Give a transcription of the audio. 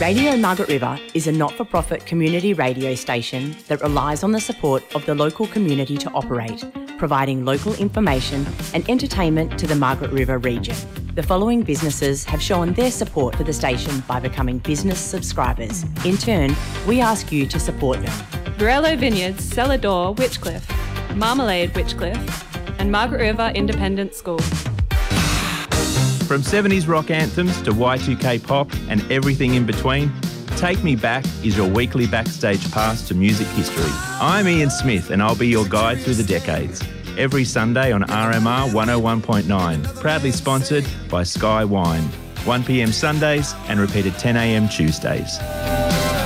Radio Margaret River is a not-for-profit community radio station that relies on the support of the local community to operate, providing local information and entertainment to the Margaret River region. The following businesses have shown their support for the station by becoming business subscribers. In turn, we ask you to support them. Borello Vineyards, Cellar Door, Witchcliffe, Marmalade, Witchcliffe, and Margaret River Independent School. From 70s rock anthems to Y2K pop and everything in between, Take Me Back is your weekly backstage pass to music history. I'm Ian Smith and I'll be your guide through the decades. Every Sunday on RMR 101.9, proudly sponsored by Sky Wine. 1 p.m. Sundays and repeated 10 a.m. Tuesdays.